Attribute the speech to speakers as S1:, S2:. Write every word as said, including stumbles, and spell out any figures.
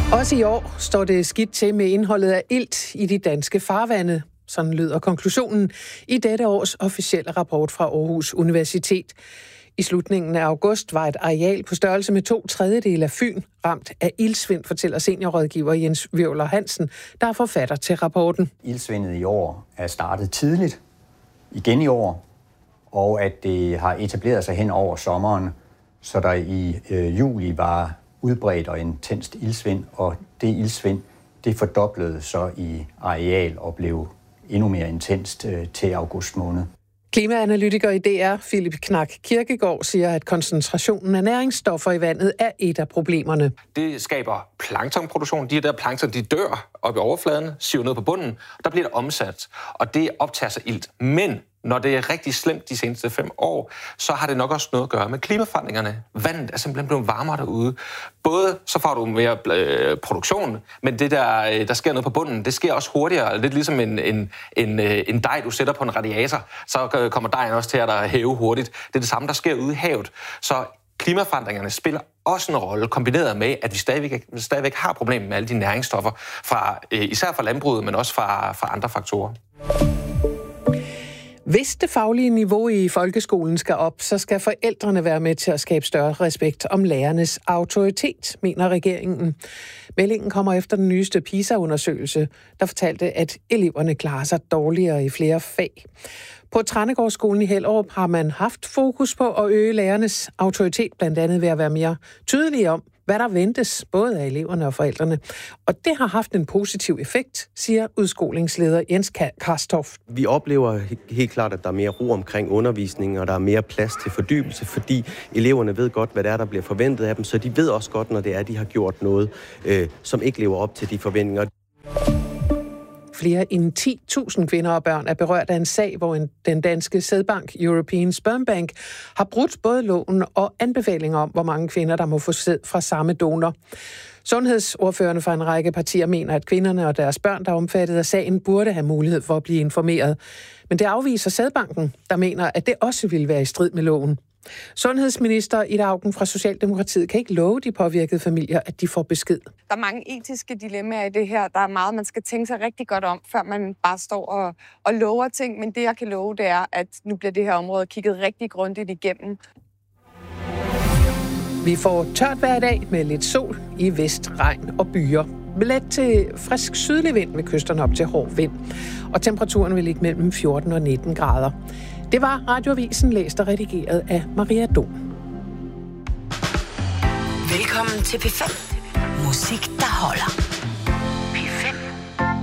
S1: Også i år står det skidt til med indholdet af ilt i de danske farvande. Sådan lyder konklusionen i dette års officielle rapport fra Aarhus Universitet. I slutningen af august var et areal på størrelse med to tredjedele af Fyn ramt af iltsvind, fortæller seniorrådgiver Jens Hvirvler Hansen, der er forfatter til rapporten.
S2: Iltsvindet i år er startet tidligt, igen i år, og at det har etableret sig hen over sommeren, så der i øh, juli var udbredt og intenst iltsvind, og det iltsvind, det fordoblede så i areal og blev endnu mere intenst øh, til august måned.
S1: Klimaanalytiker i D R, Philip Knak Kirkegaard, siger, at koncentrationen af næringsstoffer i vandet er et af problemerne.
S3: Det skaber planktonproduktion. De der plankton, de dør op i overfladen, siver ned på bunden, og der bliver det omsat, og det optager sig ilt. Men når det er rigtig slemt de seneste fem år, så har det nok også noget at gøre med klimaforandringerne. Vandet er simpelthen blevet varmere derude. Både så får du mere øh, produktion, men det der, der sker noget på bunden, det sker også hurtigere. Lidt ligesom en, en, en, en dej, du sætter på en radiator, så kommer dejen også til at hæve hurtigt. Det er det samme, der sker ude i havet. Så klimaforandringerne spiller også en rolle, kombineret med, at vi stadigvæk, stadigvæk har problemer med alle de næringsstoffer, fra, øh, især fra landbruget, men også fra, fra andre faktorer.
S1: Hvis det faglige niveau i folkeskolen skal op, så skal forældrene være med til at skabe større respekt om lærernes autoritet, mener regeringen. Meldingen kommer efter den nyeste PISA-undersøgelse, der fortalte, at eleverne klarer sig dårligere i flere fag. På Trænegårdsskolen i Hellerup har man haft fokus på at øge lærernes autoritet, blandt andet ved at være mere tydelige om, hvad der ventes, både af eleverne og forældrene. Og det har haft en positiv effekt, siger udskolingsleder Jens Karstof.
S4: Vi oplever helt klart, at der er mere ro omkring undervisningen, og der er mere plads til fordybelse, fordi eleverne ved godt, hvad det er, der bliver forventet af dem, så de ved også godt, når det er, de har gjort noget, øh, som ikke lever op til de forventninger.
S1: Flere end ti tusind kvinder og børn er berørt af en sag, hvor en, den danske sædbank European Sperm Bank har brudt både loven og anbefalinger om, hvor mange kvinder, der må få sæd fra samme donor. Sundhedsordførerne fra en række partier mener, at kvinderne og deres børn, der er omfattet af sagen, burde have mulighed for at blive informeret. Men det afviser sædbanken, der mener, at det også ville være i strid med loven. Sundhedsminister Ida Auken fra Socialdemokratiet kan ikke love de påvirkede familier, at de får besked.
S5: Der er mange etiske dilemmaer i det her. Der er meget, man skal tænke sig rigtig godt om, før man bare står og, og lover ting. Men det, jeg kan love, det er, at nu bliver det her område kigget rigtig grundigt igennem.
S1: Vi får tørt hver dag med lidt sol i vest, regn og byer. Let til frisk sydlig vind ved kysterne op til hård vind. Og temperaturen vil ligge mellem fjorten og nitten grader. Det var Radioavisen, læst og redigeret af Maria Dom.
S6: Velkommen til P fem. Musik, der holder.